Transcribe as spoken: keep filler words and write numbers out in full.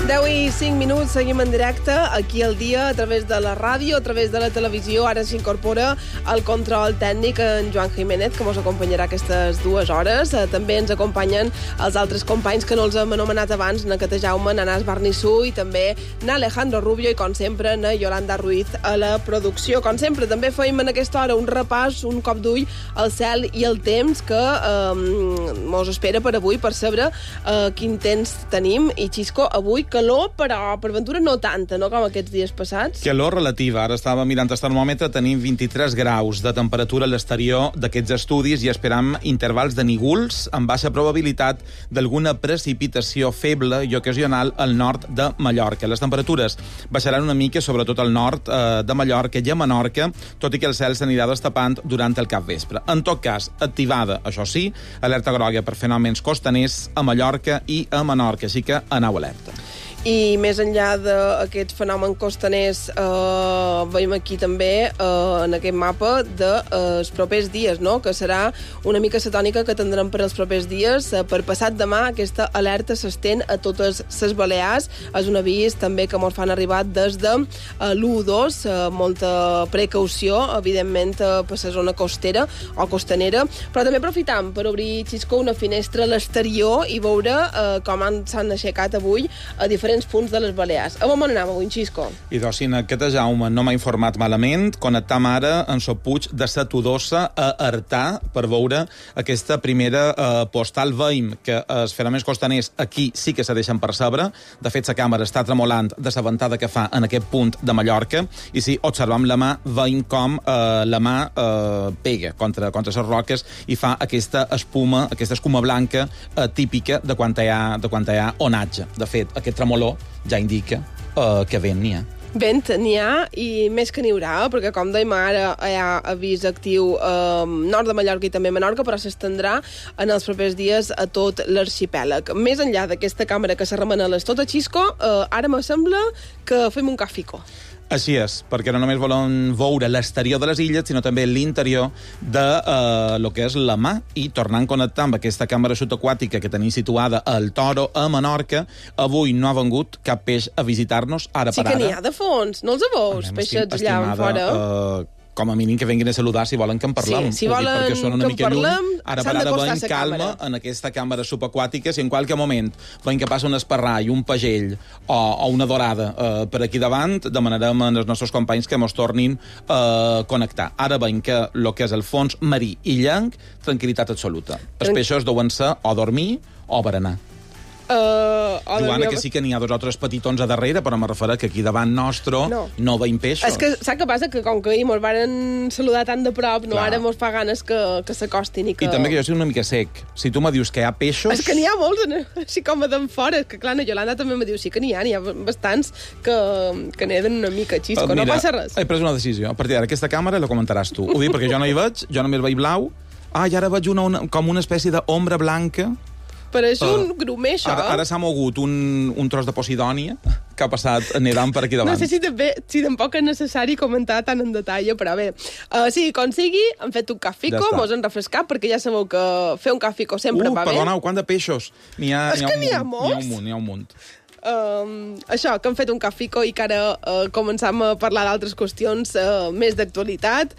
deu i cinc minuts, seguim en directe aquí al dia, a través de la ràdio, a través de la televisió. Ara s'incorpora el control tècnic en Joan Jiménez, que ens acompanyarà aquestes dues hores. També ens acompanyen els altres companys que no els hem anomenat abans, na Cata Jaume, na Nas Barnissú i també na Alejandro Rubio i, com sempre, na Yolanda Ruiz a la producció. Com sempre, també feim en aquesta hora un repàs, un cop d'ull al cel i el temps que eh, mos espera per avui, per saber eh, quin temps tenim. I, Xisco, avui calor, però per ventura no tanta, no?, com aquests dies passats. Calor relativa. Ara estava mirant el termòmetre, tenim vint-i-tres graus de temperatura a l'exterior d'aquests estudis i esperam intervals de nígols amb baixa probabilitat d'alguna precipitació feble i ocasional al nord de Mallorca. Les temperatures baixaran una mica, sobretot al nord eh, de Mallorca i a Menorca, tot i que el cel s'anirà destapant durant el capvespre. En tot cas, activada, això sí, alerta groga per fenòmens costaners a Mallorca i a Menorca, així que aneu alerta. I més enllà d'aquests fenòmens costaners, eh, veiem aquí també, eh, en aquest mapa, dels de, eh, propers dies, no?, que serà una mica la tònica que tindrem per als propers dies. Eh, per passat demà, aquesta alerta s'estén a totes les Balears. És un avís també que ens fan arribar des de eh, l'u dos, eh, molta precaució, evidentment, eh, per la zona costera o costanera, però també aprofitam per obrir, Xisco, una finestra a l'exterior i veure eh, com s'han aixecat avui a diferents punts de les Balears. A on anem avui, Xisco? I doncs, si aquest Jaume no m'ha informat malament, connectam ara en Sot Puig de Sa Todosa a Artà per veure aquesta primera eh, postal. Veiem que els fenòmens costaners aquí sí que se deixen percebre. De fet, la càmera està tremolant de la ventada que fa en aquest punt de Mallorca i si observam la mà, veiem com eh, la mà eh, pega contra, contra les roques i fa aquesta espuma, aquesta escuma blanca eh, típica de quan hi ha, de quan hi ha onatge. De fet, aquest tremolor ja indica uh, que vent n'hi ha. Vent n'hi ha i més que n'hi haurà, perquè, com dèiem ara, hi ha avís actiu eh, nord de Mallorca i també Menorca, però s'estendrà en els propers dies a tot l'arxipèlag. Més enllà d'aquesta càmera que se remena a les tota, Xisco, eh, ara me sembla que fem un càfico. Així és, perquè no només volen veure l'exterior de les illes, sinó també l'interior de eh, lo que és la mà. I tornant a connectar amb aquesta càmera subaquàtica que tenim situada al Toro, a Menorca, avui no ha vengut cap peix a visitar-nos, ara sí per ara. Sí que n'hi ha de fons, no els veus, peixets allà fora? Uh, com a mínim que venguin a saludar si volen que en parlem. Sí, si volen perquè són una que en mica parlem, lluny. Ara per ara veiem calma càmera. En aquesta càmera subaquàtica. Si en qualque moment veiem que passa un esparrall, un pagell o, o una dorada eh, per aquí davant, demanarem als nostres companys que mos tornin a eh, connectar. Ara veiem que el que és el fons marí i llenc, tranquil·litat absoluta. Els Tran... peixos deuen ser o dormir o berenar. Uh, Joana, que sí que n'hi ha dos altres petitons a darrere, però me refereixo que aquí davant nostre no, no veiem peixos. És que saps què passa? Que com que ahir mos varen saludar tan de prop, no, ara mos fa ganes que, que s'acostin. I, que... I també que jo soc una mica sec. Si tu me dius que hi ha peixos... És que n'hi ha molts, així com a d'en fora. És que clar, na Yolanda també me diu sí que n'hi ha, n'hi ha bastants que, que neden una mica, Xisco. Uh, mira, no passa res. He pres una decisió. A partir d'ara, aquesta càmera la comentaràs tu. Ho dic perquè jo no hi veig, jo només veig blau. Ah, i ara veig una, una, com una espècie d'ombra blanca. Però és un uh, grumer, això. Ara, ara s'ha mogut un, un tros de Posidònia que ha passat nedant per aquí davant. No sé si, també, si tampoc és necessari comentar tant en detall, però bé. Uh, sí, com sigui, hem fet un càfico, ja mos han refrescat, perquè ja sabeu que fer un càfico sempre uh, va bé. Uh, perdoneu, quant de peixos? N'hi ha, és ha que n'hi ha molts? N'hi ha un munt, n'hi ha un munt. Uh, això, que hem fet un càfico i que ara uh, començam a parlar d'altres qüestions uh, més d'actualitat.